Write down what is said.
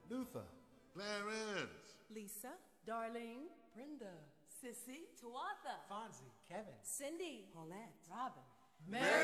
Luther, Clarence, Lisa, Darlene, Brenda, Sissy, Tuatha, Fonzie, Kevin, Cindy, Paulette, Robin. Mary.